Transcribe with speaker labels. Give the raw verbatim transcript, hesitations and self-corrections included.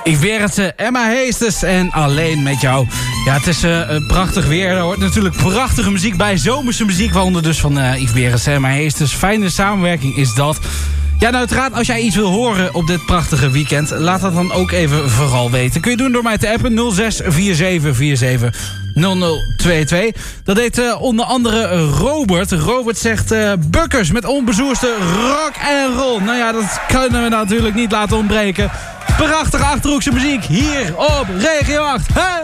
Speaker 1: Ik weer het ze, Emma Heesters en Alleen met jou. Ja, het is uh, prachtig weer. Er hoort natuurlijk prachtige muziek bij. Zomerse muziek, waaronder dus van uh, Yves Berends en Emma Heesters. Fijne samenwerking is dat. Ja, nou uiteraard, als jij iets wil horen op dit prachtige weekend, laat dat dan ook even vooral weten. Kun je doen door mij te appen nul zes vier zeven vier zeven nul nul twee twee. Dat deed uh, onder andere Robert. Robert zegt uh, Bukkers met onbezoerste rock en roll. Nou ja, dat kunnen we natuurlijk niet laten ontbreken. Prachtige Achterhoekse muziek hier op Regio acht. Hey!